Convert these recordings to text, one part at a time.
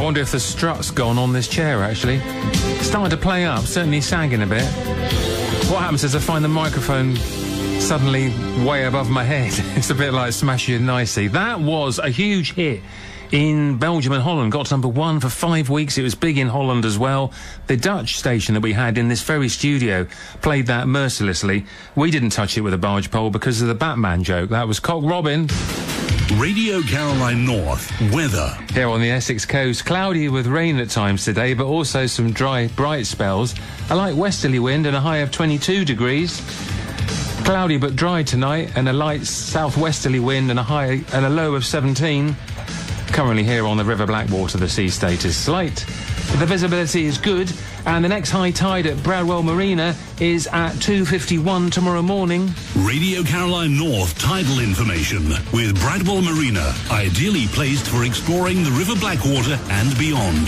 wonder if the strut's gone on this chair, actually. It's starting to play up, certainly sagging a bit. What happens is I find the microphone suddenly way above my head. It's a bit like Smash It Nicely. That was a huge hit in Belgium and Holland. Got to #1 for 5 weeks. It was big in Holland as well. The Dutch station that we had in this very studio played that mercilessly. We didn't touch it with a barge pole because of the Batman joke. That was Cock Robin. Radio Caroline North weather. Here on the Essex coast, cloudy with rain at times today, but also some dry, bright spells. A light westerly wind and a high of 22 degrees. Cloudy but dry tonight, and a light southwesterly wind and a low of 17. Currently here on the River Blackwater, the sea state is slight. The visibility is good, and the next high tide at Bradwell Marina is at 2:51 tomorrow morning. Radio Caroline North tidal information with Bradwell Marina, ideally placed for exploring the River Blackwater and beyond.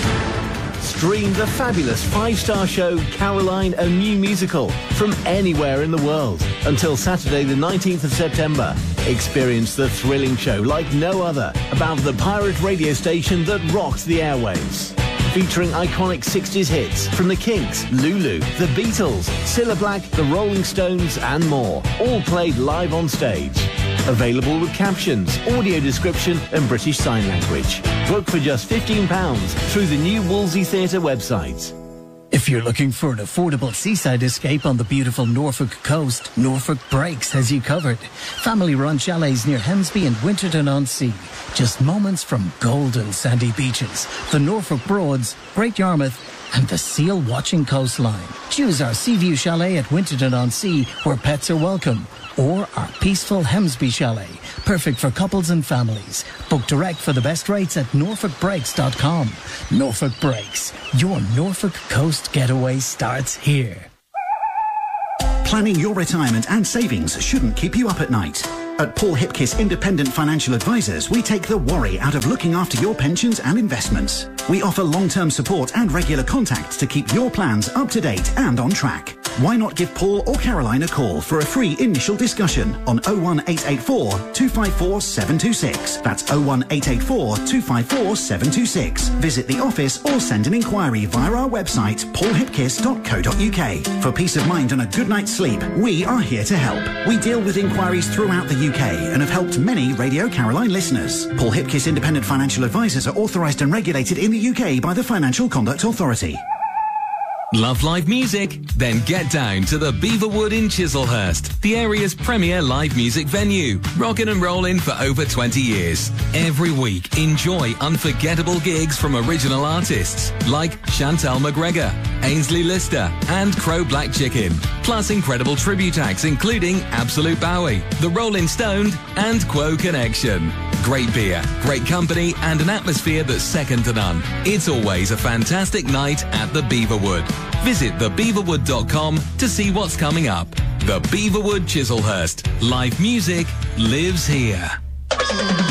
Stream the fabulous 5-star show Caroline, a New Musical from anywhere in the world until Saturday the 19th of September. Experience the thrilling show like no other about the pirate radio station that rocked the airwaves. Featuring iconic 60s hits from the Kinks, Lulu, the Beatles, Cilla Black, the Rolling Stones and more, all played live on stage. Available with captions, audio description and British Sign Language. Book for just £15 through the new Wolsey Theatre website. If you're looking for an affordable seaside escape on the beautiful Norfolk coast, Norfolk Breaks has you covered. Family-run chalets near Hemsby and Winterton-on-Sea. Just moments from golden sandy beaches, the Norfolk Broads, Great Yarmouth and the seal-watching coastline. Choose our Seaview Chalet at Winterton-on-Sea, where pets are welcome, or our peaceful Hemsby Chalet, perfect for couples and families. Book direct for the best rates at norfolkbreaks.com. Norfolk Breaks, your Norfolk coast getaway starts here. Planning your retirement and savings shouldn't keep you up at night. At Paul Hipkiss Independent Financial Advisors, we take the worry out of looking after your pensions and investments. We offer long-term support and regular contact to keep your plans up to date and on track. Why not give Paul or Caroline a call for a free initial discussion on 01884 254 726. That's 01884 254 726. Visit the office or send an inquiry via our website paulhipkiss.co.uk. For peace of mind and a good night's sleep, we are here to help. We deal with inquiries throughout the UK and have helped many Radio Caroline listeners. Paul Hipkiss Independent Financial Advisors are authorised and regulated in the UK by the Financial Conduct Authority. Love live music? Then get down to the Beaverwood in Chislehurst, the area's premier live music venue. Rockin' and rollin' for over 20 years. Every week, enjoy unforgettable gigs from original artists like Chantel McGregor, Ainsley Lister and Crow Black Chicken. Plus incredible tribute acts including Absolute Bowie, The Rolling Stoned and Quo Connection. Great beer, great company and an atmosphere that's second to none. It's always a fantastic night at the Beaverwood. Visit thebeaverwood.com to see what's coming up. The Beaverwood Chislehurst. Live music lives here.